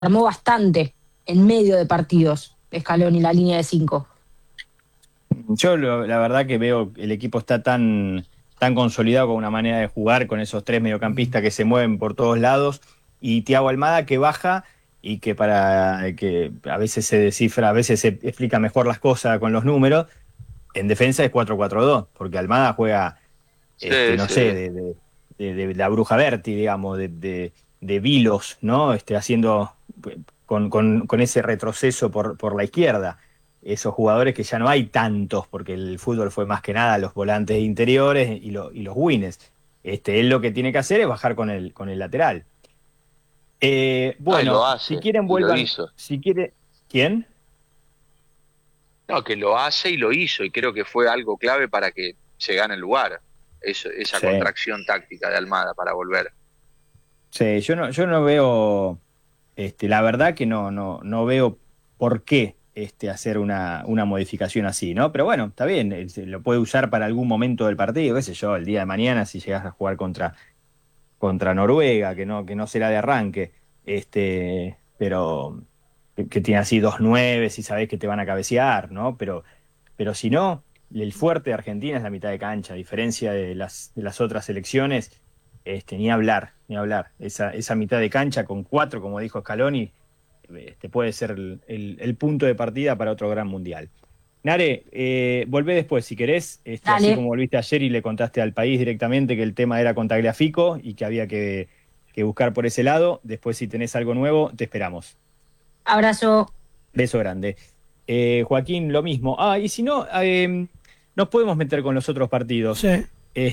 armó bastante en medio de partidos Scaloni, la línea de 5. La verdad que veo el equipo está tan consolidado con una manera de jugar, con esos tres mediocampistas que se mueven por todos lados, y Thiago Almada que baja y que a veces se descifra, a veces se explica mejor las cosas con los números. En defensa es 4-4-2, porque Almada juega, Sí, no sí. sé, de la Bruja Berti, digamos, de Vilos, ¿no? Haciendo con ese retroceso por la izquierda. Esos jugadores que ya no hay tantos, porque el fútbol fue más que nada los volantes interiores y los wings. Él lo que tiene que hacer es bajar con el lateral. No, y lo Bueno, si hace, quieren y lo vuelvan, hizo. si quiere, ¿quién? No, que lo hace y lo hizo, y creo que fue algo clave para que se gane el lugar. Esa Sí. contracción táctica de Almada para volver. Sí, yo no veo, la verdad que no veo por qué hacer una modificación así, ¿no? Pero bueno, está bien, se lo puede usar para algún momento del partido, qué sé yo, el día de mañana si llegas a jugar contra Noruega, que no será de arranque, pero que tiene así 2-9, si sabés que te van a cabecear, ¿no? Pero si no, el fuerte de Argentina es la mitad de cancha, a diferencia de las otras selecciones, ni hablar, ni hablar. Esa mitad de cancha con 4, como dijo Scaloni, puede ser el punto de partida para otro gran mundial. Nare, volvé después si querés, así Dale, como volviste ayer y le contaste al país directamente que el tema era con Tagliafico y que había que buscar por ese lado. Después, si tenés algo nuevo, te esperamos. abrazo. Beso grande. Joaquín, lo mismo. Y si no, nos podemos meter con los otros partidos. Sí,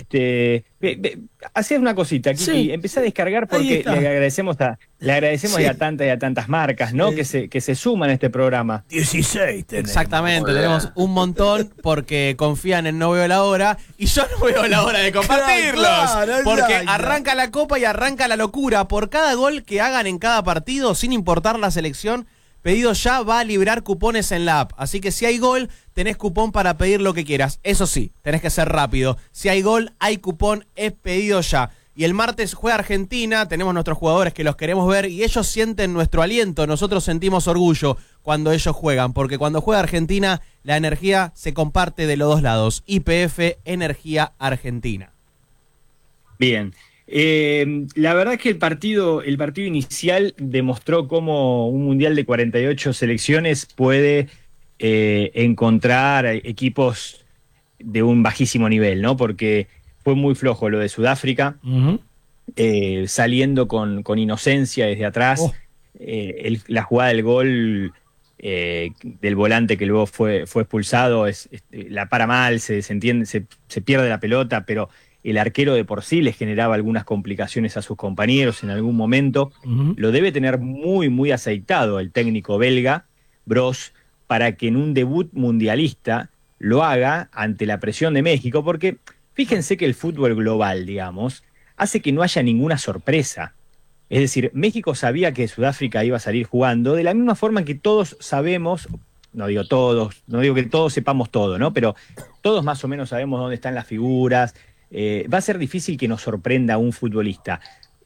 Haced una cosita, Kiki, sí, empecé a descargar ahí porque le está. agradecemos Sí, a tantas y a tantas marcas, ¿no? sí. Que se suman a este programa. 16 tenemos. Exactamente, Muy bien. tenemos un montón porque confían en No Veo la Hora y yo no veo la hora de compartirlos. Claro, Porque exacto. arranca la copa y arranca la locura. Por cada gol que hagan en cada partido, sin importar la selección, Pedido Ya va a librar cupones en la app. Así que si hay gol, tenés cupón para pedir lo que quieras. Eso sí, tenés que ser rápido. Si hay gol, hay cupón, es Pedido Ya. Y el martes juega Argentina, tenemos nuestros jugadores que los queremos ver y ellos sienten nuestro aliento. Nosotros sentimos orgullo cuando ellos juegan, porque cuando juega Argentina, la energía se comparte de los dos lados. YPF Energía Argentina. Bien. La verdad es que el partido inicial demostró cómo un mundial de 48 selecciones puede encontrar equipos de un bajísimo nivel, ¿no? Porque fue muy flojo lo de Sudáfrica, Ujú. saliendo con inocencia desde atrás. Oh. La jugada del gol del volante que luego fue expulsado, la para mal, se entiende, se pierde la pelota, pero el arquero de por sí les generaba algunas complicaciones a sus compañeros en algún momento. Ujú. Lo debe tener muy, muy aceitado el técnico belga, Broz, para que en un debut mundialista lo haga ante la presión de México, porque fíjense que el fútbol global, digamos, hace que no haya ninguna sorpresa. Es decir, México sabía que Sudáfrica iba a salir jugando de la misma forma que todos sabemos, no digo todos, no digo que todos sepamos todo, ¿no? Pero todos más o menos sabemos dónde están las figuras. Va a ser difícil que nos sorprenda un futbolista.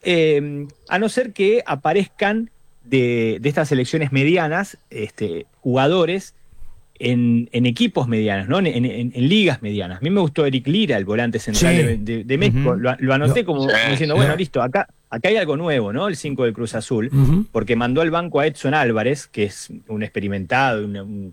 A no ser que aparezcan de estas selecciones medianas, jugadores en equipos medianos, ¿no? En ligas medianas. A mí me gustó Eric Lira, el volante central Sí. de México. Ujú. Lo anoté como Sí, diciendo, sí. bueno, listo, acá hay algo nuevo, ¿no? El 5 del Cruz Azul, Ujú. porque mandó al banco a Edson Álvarez, que es un experimentado,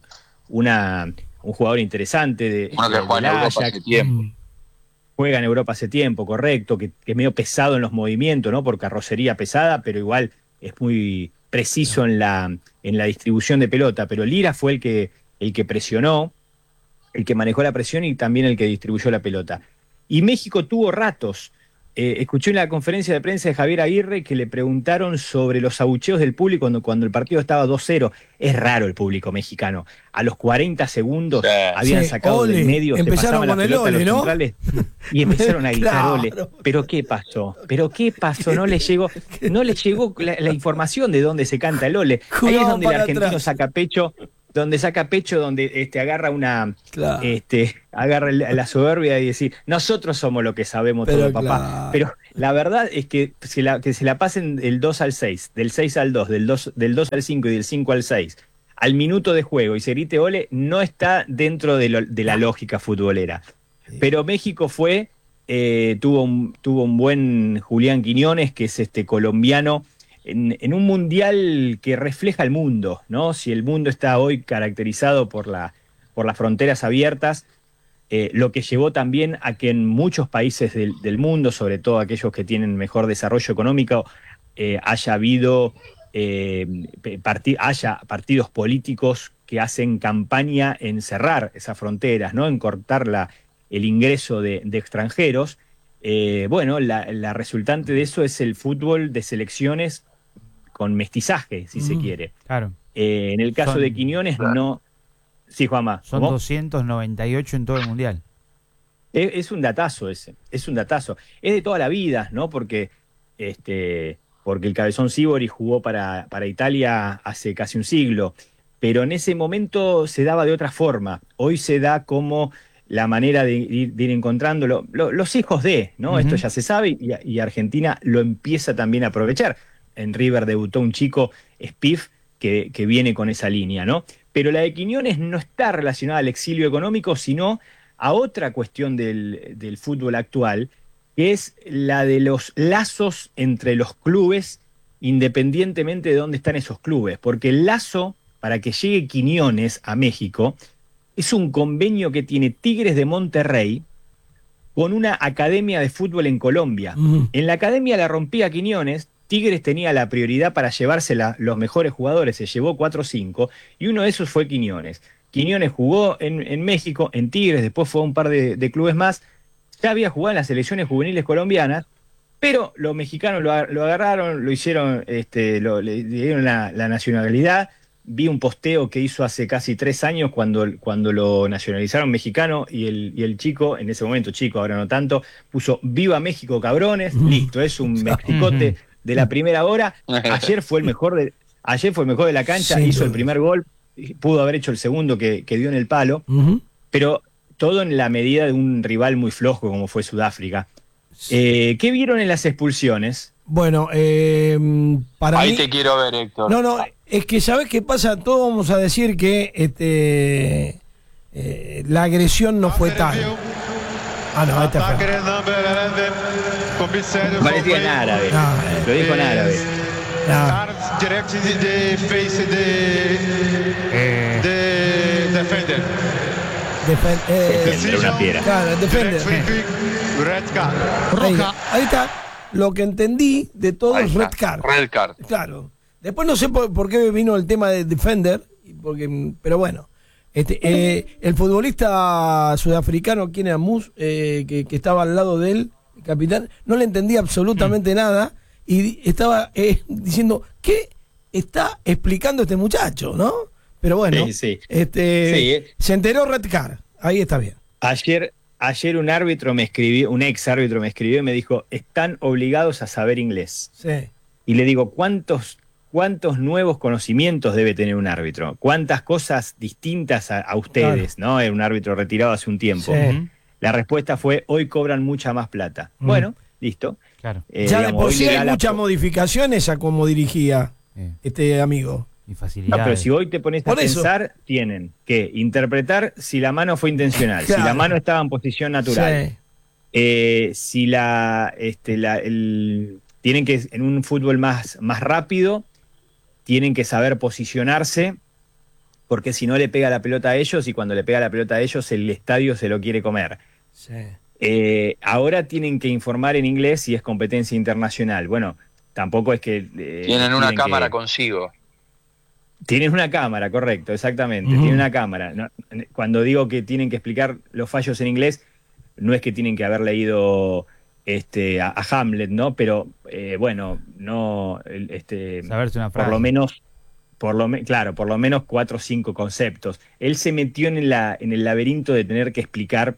un jugador interesante Uno que juega en del Europa Ajax. hace tiempo. Juega en Europa hace tiempo, correcto, que es medio pesado en los movimientos, ¿no? Por carrocería pesada, pero igual es muy preciso en la distribución de pelota. Pero Lira fue el que presionó, el que manejó la presión y también el que distribuyó la pelota. Y México tuvo ratos. Escuché en la conferencia de prensa de Javier Aguirre que le preguntaron sobre los abucheos del público cuando el partido estaba 2-0. Es raro el público mexicano. A los 40 segundos Sí. habían Sí, sacado ole. del medio, se Empezaron pasaban la con el pelota a ole, los ¿no? centrales y empezaron a gritar Claro. ole. ¿Pero qué pasó? ¿Pero qué pasó? No les llegó la información de dónde se canta el ole. Ahí es Jugaban donde el para argentino atrás. saca pecho, donde agarra Claro. agarra la soberbia y decir, nosotros somos lo que sabemos Pero todo, papá. claro. Pero La verdad es que se la pasen del 2 al 6, del 6 al 2, del 2 al 5 y del 5 al 6, al minuto de juego y se grite ole, no está dentro de la lógica futbolera. Pero México tuvo un buen Julián Quiñones, que es colombiano, en un mundial que refleja el mundo, ¿no? Si el mundo está hoy caracterizado por las fronteras abiertas, lo que llevó también a que en muchos países del mundo, sobre todo aquellos que tienen mejor desarrollo económico, haya partidos políticos que hacen campaña en cerrar esas fronteras, ¿no? En cortar el ingreso de extranjeros. La resultante de eso es el fútbol de selecciones con mestizaje, si se quiere. Claro. En el caso de Quiñones, no. Sí, Juanma. Son ¿cómo? 298 en todo el mundial. Es un datazo ese, es un datazo. Es de toda la vida, ¿no? Porque el Cabezón Sívori jugó para Italia hace casi un siglo, pero en ese momento se daba de otra forma. Hoy se da como la manera de ir encontrándolo. Los hijos de, ¿no? Esto ya se sabe y Argentina lo empieza también a aprovechar. En River debutó un chico, Spiff, que viene con esa línea, ¿no? Pero la de Quiñones no está relacionada al exilio económico, sino a otra cuestión del fútbol actual, que es la de los lazos entre los clubes, independientemente de dónde están esos clubes. Porque el lazo, para que llegue Quiñones a México, es un convenio que tiene Tigres de Monterrey con una academia de fútbol en Colombia. En la academia la rompía Quiñones, Tigres tenía la prioridad para llevarse los mejores jugadores, se llevó 4 o 5, y uno de esos fue Quiñones. Quiñones jugó en México, en Tigres, después fue a un par de clubes más, ya había jugado en las selecciones juveniles colombianas, pero los mexicanos lo agarraron, lo hicieron, le dieron la nacionalidad. Vi un posteo que hizo hace casi 3 años cuando lo nacionalizaron mexicano y el chico, en ese momento chico, ahora no tanto, puso "Viva México, cabrones", listo, es un mexicote de la primera hora. Ayer fue el mejor de la cancha, Sin hizo duda. el primer gol, pudo haber hecho el segundo que dio en el palo, pero todo en la medida de un rival muy flojo como fue Sudáfrica. ¿Qué vieron en las expulsiones? Bueno, para Ahí mí... te quiero ver, Héctor. No, es que ¿sabes qué pasa? Todos vamos a decir que la agresión no fue tal. Ah, no, esta fue. Parecía en árabe, No, lo dijo en árabe. No. Defender una piedra. Claro, defender. Ahí está. Lo que entendí de todo Ahí es está. red card. Red card. Claro. Después no sé por qué vino el tema de defender, pero bueno. El futbolista sudafricano, quien era Mus, que estaba al lado de él, el capitán, no le entendía absolutamente nada y estaba diciendo, ¿qué está explicando este muchacho, no? Pero bueno, Sí. se enteró red card. Ahí está bien. Ayer un árbitro me escribió, un ex árbitro me escribió y me dijo, están obligados a saber inglés. Sí. Y le digo, ¿cuántos nuevos conocimientos debe tener un árbitro? ¿Cuántas cosas distintas a ustedes? Claro. ¿No? Era un árbitro retirado hace un tiempo. Sí. La respuesta fue, hoy cobran mucha más plata. Bueno, listo. Claro. Ya de Digamos, por hoy sí le hay da la muchas modificaciones a cómo dirigía este amigo. Y No, facilidades. pero si hoy te pones a Por eso. pensar, tienen que interpretar si la mano fue intencional, Claro. si la mano estaba en posición natural, Sí. si tienen que, en un fútbol más rápido, tienen que saber posicionarse, porque si no le pega la pelota a ellos, y cuando le pega la pelota a ellos, el estadio se lo quiere comer. Sí. Ahora tienen que informar en inglés si es competencia internacional. Bueno, tampoco es que... Tienen una cámara que, consigo. Tienen una cámara, correcto, exactamente. Tienen una cámara. No, cuando digo que tienen que explicar los fallos en inglés, no es que tienen que haber leído a Hamlet, ¿no? Pero bueno, no Saberse una frase. por lo menos 4 o 5 conceptos. Él se metió en el laberinto de tener que explicar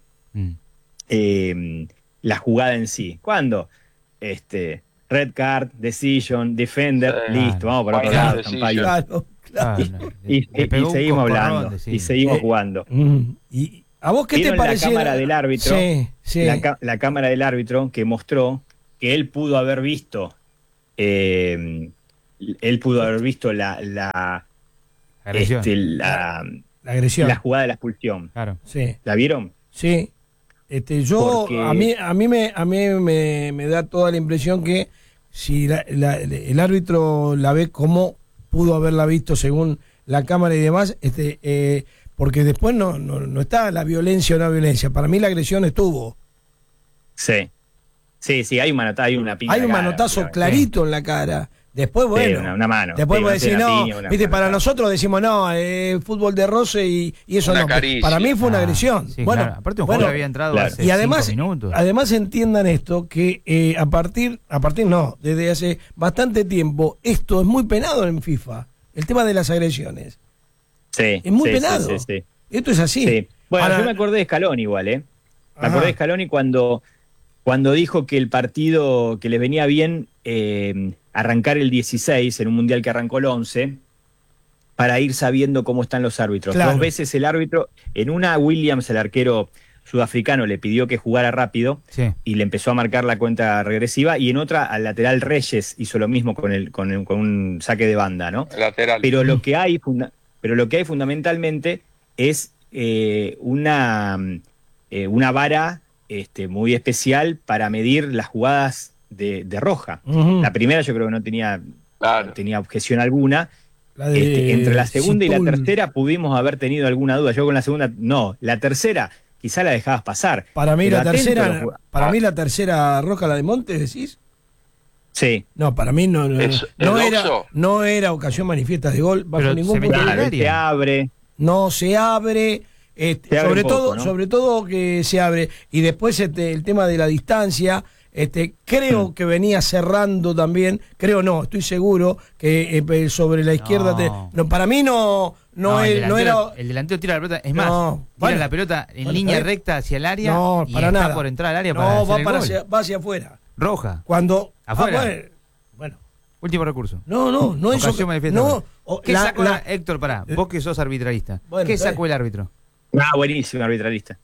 la jugada en sí. ¿Cuándo? Red card, decision, defender, listo, vamos para otro Final lado, decision. Sampaio. Claro, claro. Y seguimos hablando, y seguimos jugando. ¿Y a vos qué te ¿Vieron pareció? la cámara del árbitro? Sí, sí. La cámara del árbitro que mostró que él pudo haber visto, la Agresión. La agresión. la jugada de la expulsión. Claro. Sí. ¿La vieron? Sí. Yo, Porque- a mí me da toda la impresión que si el árbitro la ve como pudo haberla visto según la cámara y demás, porque después no está la violencia o no violencia. Para mí la agresión estuvo. Sí. Sí, hay un manotazo, hay una piña. Hay un cara, manotazo pero- clarito en la cara. Después, bueno, una mano. después Sí, vos decís, una no, piña, una viste, para manotazo. nosotros decimos, no, fútbol de roce y eso Una no. caricia. Para mí fue una agresión. Sí, Bueno, claro. Aparte un bueno, jugador que había entrado claro. hace y además, 5 minutos. además entiendan esto, que a partir no, desde hace bastante tiempo, esto es muy penado en FIFA, el tema de las agresiones. Sí. Es muy sí, penado. Sí, sí, sí. Esto es así. Sí. Bueno, Ahora- yo me acordé de Scaloni igual, ¿eh? Me Ajá. acordé de Scaloni cuando dijo que el partido que les venía bien arrancar el 16 en un mundial que arrancó el 11 para ir sabiendo cómo están los árbitros. Claro. 2 veces el árbitro, en una Williams, el arquero sudafricano, le pidió que jugara rápido Sí. y le empezó a marcar la cuenta regresiva, y en otra al lateral Reyes hizo lo mismo con un saque de banda, ¿no? Lateral. Pero lo que hay fundamentalmente es una vara muy especial para medir las jugadas de roja. Ujú. La primera yo creo que no tenía objeción alguna. La de Entre la segunda y Citul. la tercera pudimos haber tenido alguna duda. Yo con la segunda no. La tercera quizá la dejabas pasar. Para mí Pero la atento tercera, a los- para mí la tercera roja, la de Montes, decís. Sí. No, para mí no ¿Es era, Oxo? no era ocasión manifiesta de gol bajo Pero ningún se punto de metió vista. al Claro, se abre. No se abre, Se abre sobre un poco, todo, ¿no? sobre todo que se abre, y después el tema de la distancia, creo que venía cerrando también, estoy seguro que sobre la izquierda, No. para mí no era. El delantero tira la pelota. Es más, No, tira bueno, la pelota en bueno, línea está bien. recta hacia el área No, y para está nada. por entrar al área No, para hacer va, el gol. va hacia afuera. Roja. Cuando. Afuera. Bueno. Último recurso. No es Ocasión manifiesta. no, ¿Qué sacó Héctor, pará, vos que sos arbitralista? Bueno, ¿Qué está sacó el árbitro? Buenísimo arbitralista.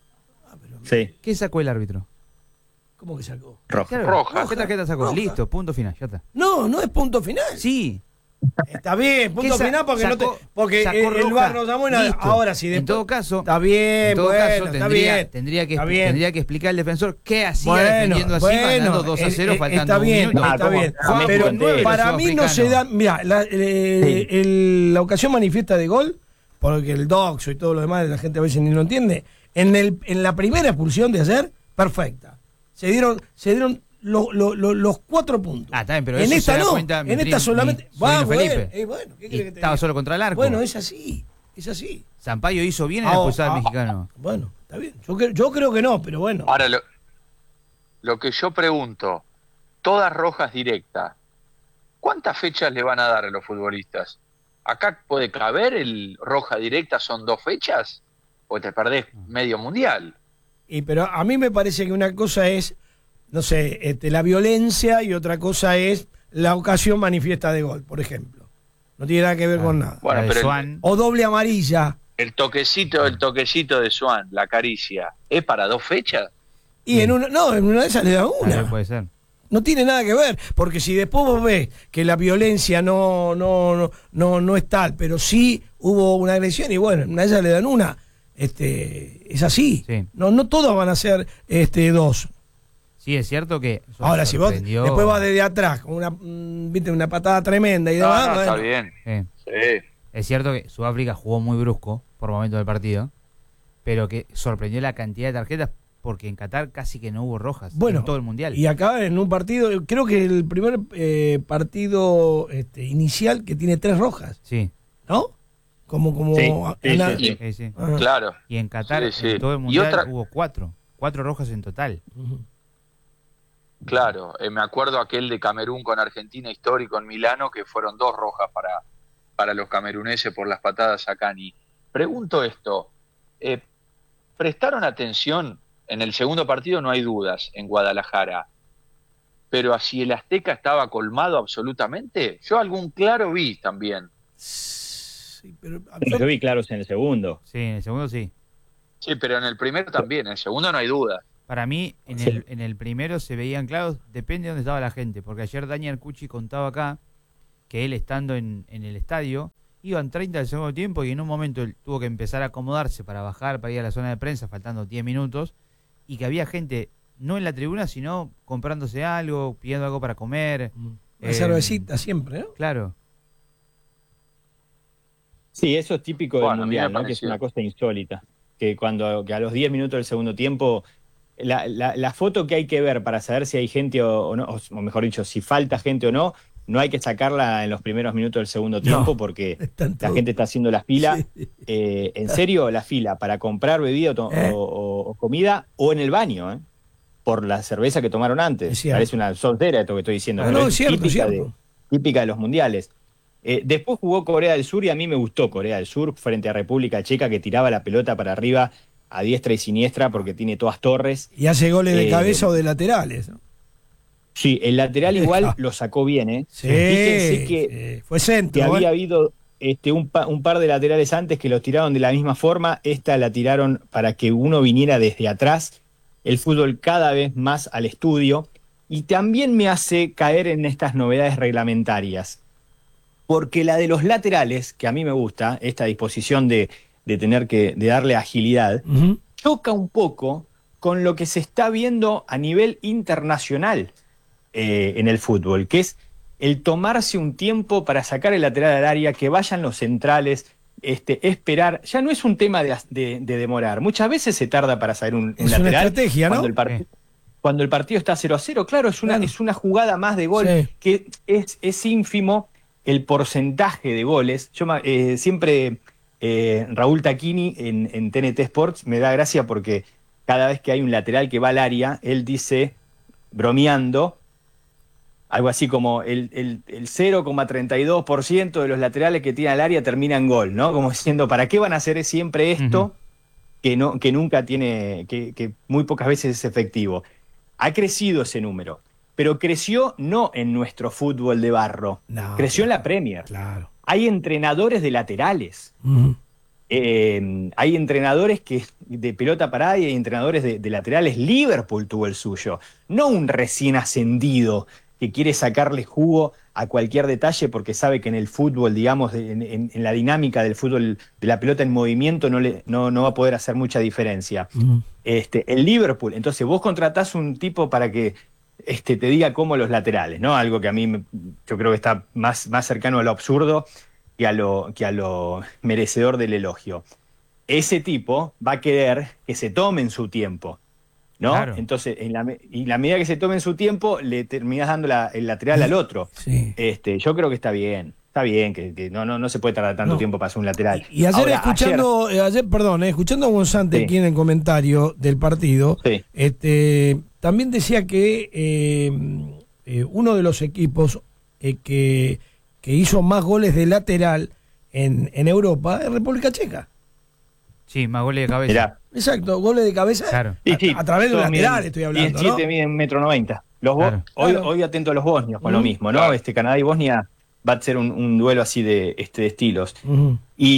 Sí, ¿Qué sacó el árbitro? ¿Cómo que sacó? roja. Claro, Roja. ¿qué tarjeta sacó? Roja. Listo, punto final, ya está. No es punto final. Sí. Está bien, punto ¿Qué final porque sacó- porque sacó el roja? VAR nos da buena. Listo. Ahora sí, En todo caso, está bien, en todo bueno, caso está bien. tendría Está bien. que explicar el defensor qué hacía defendiendo así, ganando 2-0, faltando está un bien, minuto. está bien. Juan Pero con nueve, para mí no se da. Mira, la ocasión manifiesta de gol, porque el doxo y todo lo demás, la gente a veces ni lo entiende. En la primera expulsión de ayer, perfecta. Se dieron los 4 puntos. Ah, está bien, pero en eso esta se da no, cuenta en esta solamente. Sobrino Felipe. Bueno, ¿qué Y quiere que te estaba diga? solo contra el arco. Bueno, es así, es así. Sampaio hizo bien en expulsar al mexicano. Bueno, está bien. Yo creo que no, pero bueno. Ahora, lo que yo pregunto, todas rojas directas, ¿cuántas fechas le van a dar a los futbolistas? ¿Acá puede caber el roja directa son 2 fechas? ¿O te perdés medio mundial? Pero a mí me parece que una cosa es, no sé, la violencia y otra cosa es la ocasión manifiesta de gol, por ejemplo. No tiene nada que ver con nada. Bueno, La de pero Swan. O doble amarilla. el toquecito de Swan, la caricia, ¿es para 2 fechas? Y en una de esas le da Tal vez una. puede ser. No tiene nada que ver, porque si después vos ves que la violencia no es tal, pero sí hubo una agresión y bueno, en una de ellas le dan una, es así. Sí. No todas van a ser 2. Sí, es cierto que. Ahora, si vos sorprendió- después vas desde atrás con una patada tremenda y No, demás, no, está bueno, bien. Sí. Es cierto que Sudáfrica jugó muy brusco por momento del partido, pero que sorprendió la cantidad de tarjetas porque en Qatar casi que no hubo rojas Bueno, en todo el mundial. y acá en un partido, creo que el primer partido inicial que tiene 3 rojas, Sí, ¿no? Como Sí, ana- sí. sí, sí. Ajá. Claro. Y en Qatar, Sí, sí. en todo el Y mundial, otra- hubo 4 rojas en total. Ujú. Claro, me acuerdo aquel de Camerún con Argentina histórico en Milano, que fueron 2 rojas para los cameruneses por las patadas a Cani. Pregunto esto, ¿prestaron atención? En el segundo partido no hay dudas, en Guadalajara, pero así el Azteca estaba colmado absolutamente. Yo algún claro vi también. Sí, pero Los que vi claros en el segundo. Sí, en el segundo sí. Sí, pero en el primero también, en el segundo no hay duda. Para mí, en el primero se veían claros, depende de dónde estaba la gente, porque ayer Daniel Cucci contaba acá que él estando en el estadio, iban 30 del segundo tiempo y en un momento él tuvo que empezar a acomodarse para bajar, para ir a la zona de prensa, faltando 10 minutos, y que había gente no en la tribuna, sino comprándose algo, pidiendo algo para comer. Una cervecita siempre, ¿no? Claro. Sí, eso es típico del Bueno, a mí me Mundial, ¿no? Que es pareció. una cosa insólita. Que que a los 10 minutos del segundo tiempo, la foto que hay que ver para saber si hay gente o no, o mejor dicho, si falta gente o no, no hay que sacarla en los primeros minutos del segundo tiempo porque están la todos. gente está haciendo la fila. Sí. En serio, la fila para comprar bebida o comida o en el baño, por la cerveza que tomaron Es antes. cierto. Parece una soldera esto que estoy diciendo. No, pero no, es cierto, típica, es cierto. típica de los mundiales. Después jugó Corea del Sur y a mí me gustó Corea del Sur frente a República Checa, que tiraba la pelota para arriba a diestra y siniestra porque tiene todas torres. Y hace goles de cabeza o de laterales, ¿no? Sí, el lateral igual lo sacó bien, ¿eh? Sí, Fíjense que, sí. Fue centro. que había ¿eh? habido un par de laterales antes que los tiraron de la misma forma. Esta la tiraron para que uno viniera desde atrás. El fútbol cada vez más al estudio. Y también me hace caer en estas novedades reglamentarias. Porque la de los laterales, que a mí me gusta, esta disposición de darle agilidad, Ujú. choca un poco con lo que se está viendo a nivel internacional en el fútbol, que es el tomarse un tiempo para sacar el lateral al área, que vayan los centrales, esperar. Ya no es un tema de demorar. Muchas veces se tarda para saber un Es una lateral. estrategia, ¿no? Cuando el partido está 0-0, claro, Claro. es una jugada más de gol, Sí. que es ínfimo el porcentaje de goles. Yo siempre, Raúl Tacchini en TNT Sports me da gracia porque cada vez que hay un lateral que va al área, él dice, bromeando, algo así como el 0,32% de los laterales que tiran al área terminan en gol, ¿no? Como diciendo, ¿para qué van a hacer siempre esto que nunca tiene, que muy pocas veces es efectivo? Ha crecido ese número, pero creció no en nuestro fútbol de barro, No, creció en la Premier. Claro. Hay entrenadores de laterales. Ujú. Hay entrenadores de pelota parada y hay entrenadores de laterales. Liverpool tuvo el suyo, no un recién ascendido que quiere sacarle jugo a cualquier detalle porque sabe que en el fútbol, digamos, en la dinámica del fútbol, de la pelota en movimiento, no va a poder hacer mucha diferencia. Ujú. El Liverpool, entonces vos contratás un tipo para que te diga cómo los laterales, ¿no? Algo que a mí yo creo que está más cercano a lo absurdo que a lo merecedor del elogio. Ese tipo va a querer que se tomen su tiempo, ¿no? Claro. Entonces, en la medida que se tomen su tiempo, le terminás dando el lateral al otro. Sí. Yo creo que está bien que no se puede tardar tanto No. tiempo para hacer un lateral. Y ayer Ahora, escuchando, escuchando a Gonzante Sí. aquí en el comentario del partido, Sí. también decía que uno de los equipos que hizo más goles de lateral en Europa es República Checa. Sí, más goles de cabeza. Mirá. Exacto, goles de cabeza Claro. a través de un todos lateral, miden estoy hablando, 17 ¿no? miden 1,90 m. Claro. Hoy atento a los bosnios con lo mismo, ¿no? Claro. Canadá y Bosnia va a ser un duelo así de estilos. Ujú.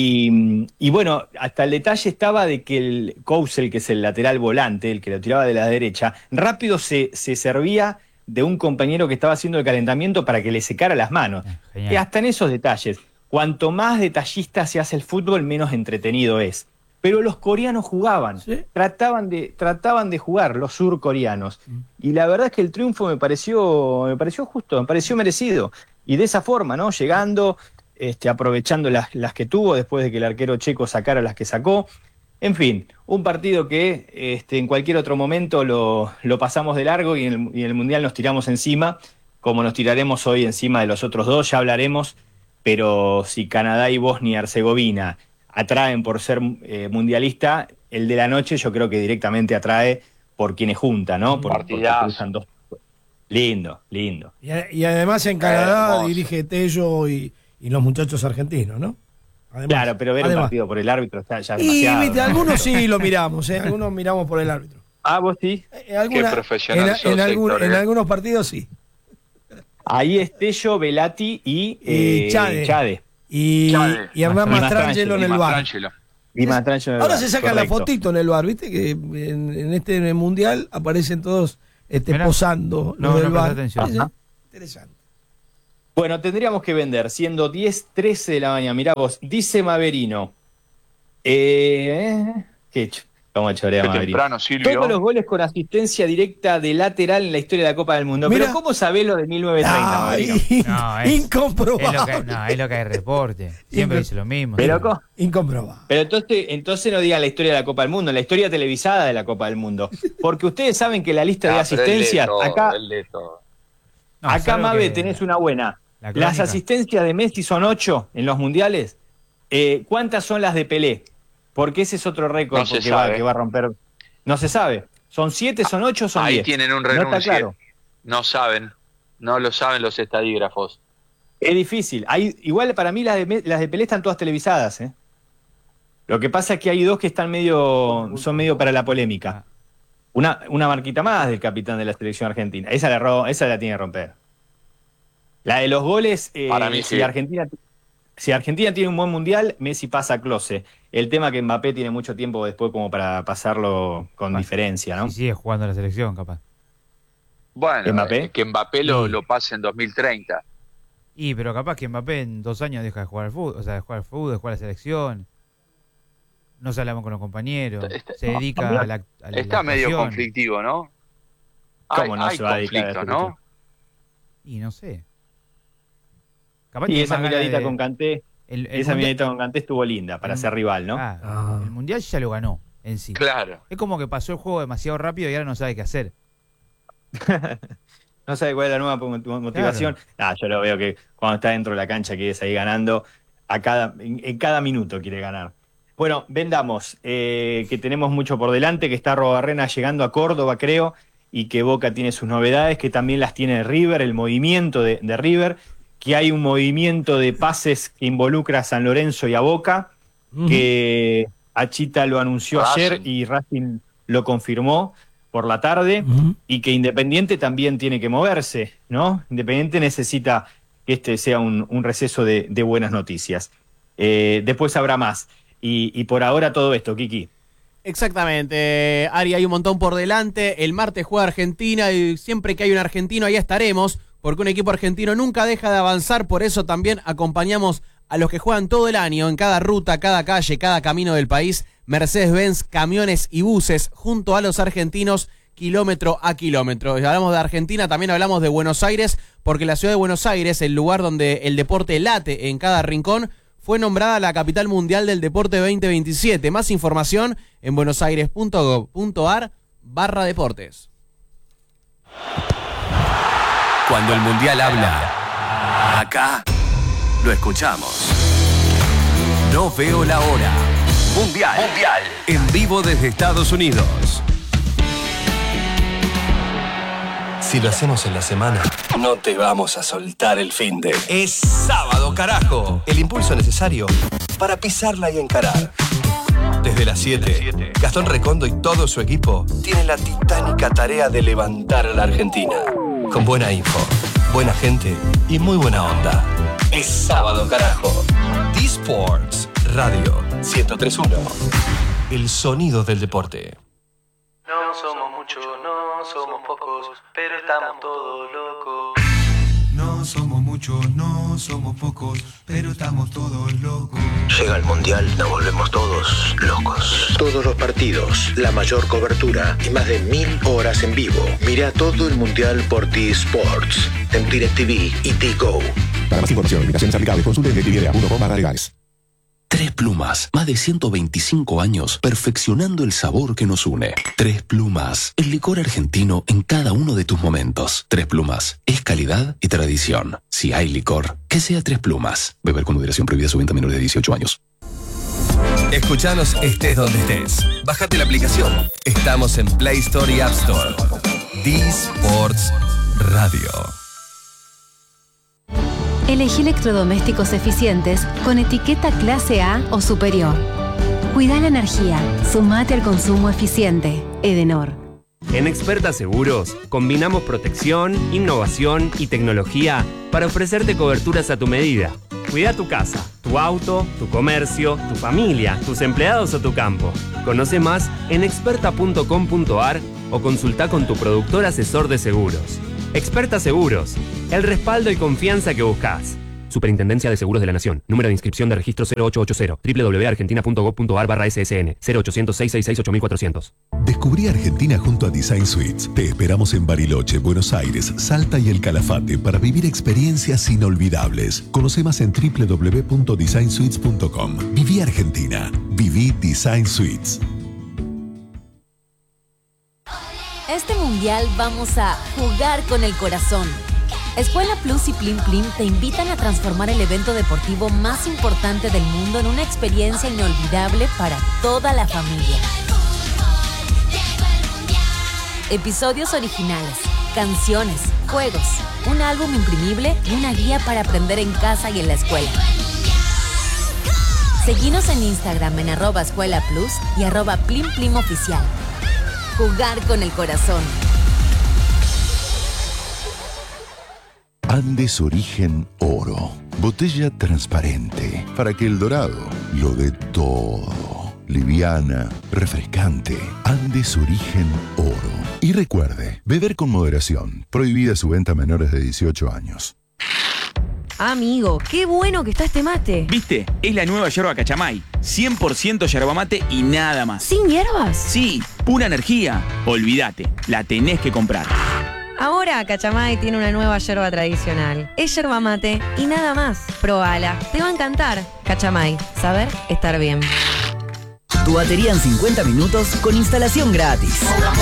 Y bueno, hasta el detalle estaba de que el Kousel, que es el lateral volante, el que lo tiraba de la derecha, rápido se servía de un compañero que estaba haciendo el calentamiento para que le secara las manos. Genial. Y hasta en esos detalles. Cuanto más detallista se hace el fútbol, menos entretenido es. Pero los coreanos jugaban, ¿Sí? trataban de jugar, los surcoreanos. Y la verdad es que el triunfo me pareció justo, me pareció merecido. Y de esa forma, ¿no? Llegando, aprovechando las que tuvo después de que el arquero checo sacara las que sacó. En fin, un partido que en cualquier otro momento lo pasamos de largo y en el Mundial nos tiramos encima, como nos tiraremos hoy encima de los otros dos, ya hablaremos. Pero si Canadá y Bosnia y Herzegovina atraen por ser mundialista, el de la noche yo creo que directamente atrae por quienes junta, ¿no? Porque Partidazo. cruzan dos. Lindo. Y además en Canadá Hermoso. dirige Tello y los muchachos argentinos, ¿no? Además, Claro, pero ver un además. partido por el árbitro está ya Y demasiado. viste, ¿no? algunos sí lo miramos, algunos miramos por el árbitro. Ah, vos sí. Alguna- profesional sos, en Héctor, en algunos partidos sí. Ahí es Tello, Velati y Y Chade. Chade. Y Chade. Hernán Mastrangelo. Mastrangelo en el bar. Mastrangelo. Di Mastrangelo en el Ahora VAR, se saca la correcto. fotito en el bar, ¿viste? Que en este mundial aparecen todos Mirá. posando No, los del no bar. presté atención. Sí, sí. Ajá. Interesante. Bueno, tendríamos que vender, siendo 10:13 de la mañana. Mirá vos, dice Maverino. ¿Cómo chorea Qué Maverino? temprano, Silvio. Todos los goles con asistencia directa de lateral en la historia de la Copa del Mundo. Mirá. Pero ¿cómo sabés lo de 1930, Maverino? No, es Incomprobable. es lo que hay reporte. Siempre dice lo mismo. Pero, siempre. Incomprobable. Pero entonces no digan la historia de la Copa del Mundo, la historia televisada de la Copa del Mundo. Porque ustedes saben que la lista de asistencias, Él lee todo. No, acá salvo Mabe, que tenés una buena. la Las crónica. asistencias de Messi son 8 en los mundiales. ¿Cuántas son las de Pelé? Porque ese es otro récord No se porque sabe. que va a romper. No se sabe. ¿Son 7, son 8 o son 10? Ahí tienen un No está renuncio. claro. No saben. No lo saben los estadígrafos. Es difícil. Igual para mí las de Pelé están todas televisadas. Lo que pasa es que hay dos que están son medio para la polémica. Una marquita más del capitán de la selección argentina. Esa la tiene que romper. La de los goles, Para mí si sí. Argentina tiene un buen mundial, Messi pasa a Klose. El tema que Mbappé tiene mucho tiempo después como para pasarlo con diferencia, ¿no? Y sigue jugando la selección, capaz. Bueno, ¿Mbappé? que Mbappé lo pase en 2030. Y pero capaz que Mbappé en 2 años deja de jugar al fútbol, o sea, de jugar al fútbol, de jugar a la selección. No se hablamos con los compañeros, se dedica a la Está medio actuación. conflictivo, ¿no? ¿Cómo no hay se va a dedicar a la conflicto, ¿no? Y no sé. Capaz Y tiene esa más ganas miradita de- con Kanté, el esa mundial- miradita con Kanté estuvo linda para ser rival, ¿no? El mundial ya lo ganó en sí. Claro. Es como que pasó el juego demasiado rápido y ahora no sabe qué hacer. No sabe cuál es la nueva motivación. Yo lo veo que cuando está dentro de la cancha quiere seguir ganando. En cada minuto quiere ganar. Bueno, vendamos, que tenemos mucho por delante, que está Arrobarrena llegando a Córdoba, creo, y que Boca tiene sus novedades, que también las tiene River, el movimiento de River, que hay un movimiento de pases que involucra a San Lorenzo y a Boca, que Achita lo anunció ayer Racing. y Racing lo confirmó por la tarde, y que Independiente también tiene que moverse, ¿no? Independiente necesita que este sea un receso de buenas noticias. Después habrá más. Y por ahora todo esto, Kiki. Exactamente, Ari, hay un montón por delante. El martes juega Argentina y siempre que hay un argentino ahí estaremos, porque un equipo argentino nunca deja de avanzar. Por eso también acompañamos a los que juegan todo el año en cada ruta, cada calle, cada camino del país. Mercedes-Benz, camiones y buses junto a los argentinos, kilómetro a kilómetro. Y hablamos de Argentina, también hablamos de Buenos Aires, porque la ciudad de Buenos Aires, el lugar donde el deporte late en cada rincón, fue nombrada la capital mundial del deporte 2027. Más información en buenosaires.gov.ar/deportes. Cuando el Mundial habla, acá lo escuchamos. No veo la hora. Mundial. En vivo desde Estados Unidos. Si lo hacemos en la semana, no te vamos a soltar el finde. Es sábado, carajo. El impulso necesario para pisarla y encarar. Desde las 7, Gastón Recondo y todo su equipo tienen la titánica tarea de levantar a la Argentina. Con buena info, buena gente y muy buena onda. Es sábado, carajo. D-Sports Radio 103.1. El sonido del deporte. No somos muchos, no somos pocos, pero estamos todos locos. No somos muchos, no somos pocos, pero estamos todos locos. Llega el Mundial, nos volvemos todos locos. Todos los partidos, la mayor cobertura y más de 1000 horas en vivo. Mira todo el Mundial por T-Sports, en DirecTV y T-Go. Para más información, limitaciones aplicables, consulte en DirecTV.com/legales. Tres Plumas, más de 125 años perfeccionando el sabor que nos une. Tres Plumas, el licor argentino en cada uno de tus momentos. Tres Plumas, es calidad y tradición. Si hay licor, que sea Tres Plumas. Beber con moderación, prohibida su venta a menores de 18 años. Escuchanos estés donde estés. Bájate la aplicación. Estamos en Play Store y App Store. D-Sports Radio. Elegí electrodomésticos eficientes con etiqueta clase A o superior. Cuida la energía. Sumate al consumo eficiente. Edenor. En Experta Seguros, combinamos protección, innovación y tecnología para ofrecerte coberturas a tu medida. Cuida tu casa, tu auto, tu comercio, tu familia, tus empleados o tu campo. Conoce más en experta.com.ar o consulta con tu productor asesor de seguros. Experta Seguros, el respaldo y confianza que buscas. Superintendencia de Seguros de la Nación. Número de inscripción de registro 0880 www.argentina.gov.ar/ssn 0800-666-8400. Descubrí Argentina junto a Design Suites. Te esperamos en Bariloche, Buenos Aires, Salta y El Calafate para vivir experiencias inolvidables. Conoce más en www.designsuites.com. Viví Argentina. Viví Design Suites. Este mundial vamos a jugar con el corazón. Escuela Plus y Plim Plim te invitan a transformar el evento deportivo más importante del mundo en una experiencia inolvidable para toda la familia. Episodios originales, canciones, juegos, un álbum imprimible y una guía para aprender en casa y en la escuela. Seguinos en Instagram en @escuelaplus y @PlimPlimOficial. Jugar con el corazón. Andes Origen Oro. Botella transparente para que el dorado lo dé todo. Liviana, refrescante. Andes Origen Oro. Y recuerde, beber con moderación. Prohibida su venta a menores de 18 años. Amigo, qué bueno que está este mate. ¿Viste? Es la nueva yerba Cachamay. 100% yerba mate y nada más. ¿Sin hierbas? Sí, pura energía. Olvídate, la tenés que comprar. Ahora Cachamay tiene una nueva yerba tradicional. Es yerba mate y nada más. Probala, te va a encantar. Cachamay, saber estar bien. Tu batería en 50 minutos con instalación gratis.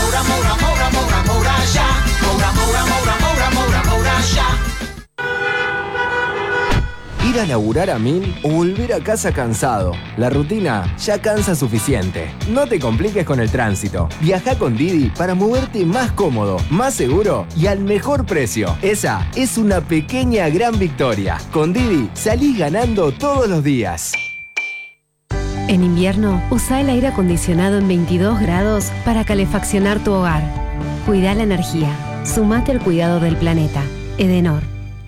Ir a laburar a 1000 o volver a casa cansado. La rutina ya cansa suficiente. No te compliques con el tránsito. Viaja con Didi para moverte más cómodo, más seguro y al mejor precio. Esa es una pequeña gran victoria. Con Didi salís ganando todos los días. En invierno, usa el aire acondicionado en 22 grados para calefaccionar tu hogar. Cuida la energía. Sumate al cuidado del planeta. Edenor.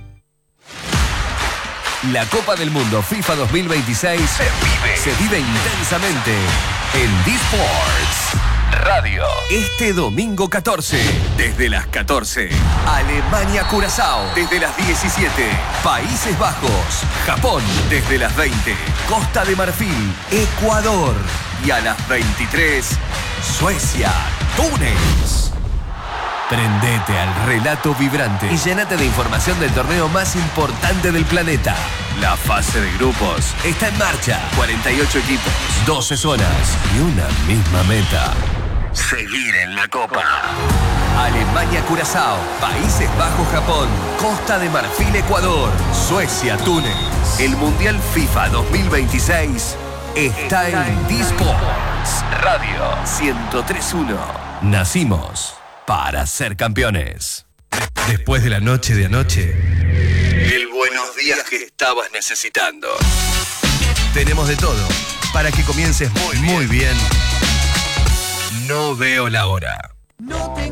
La Copa del Mundo FIFA 2026 se vive intensamente en D-Sports Radio. Este domingo 14, desde las 14, Alemania-Curazao, desde las 17, Países Bajos, Japón, desde las 20, Costa de Marfil, Ecuador, y a las 23, Suecia, Túnez. Prendete al relato vibrante y llénate de información del torneo más importante del planeta. La fase de grupos está en marcha. 48 equipos, 12 zonas y una misma meta: seguir en la Copa. Alemania-Curazao, Países Bajos, Japón, Costa de Marfil, Ecuador, Suecia, Túnez. El Mundial FIFA 2026 está en D-Sports Radio 103.1. Nacimos para ser campeones. Después de la noche de anoche, el buenos días que estabas necesitando. Tenemos de todo para que comiences muy bien. No veo la hora.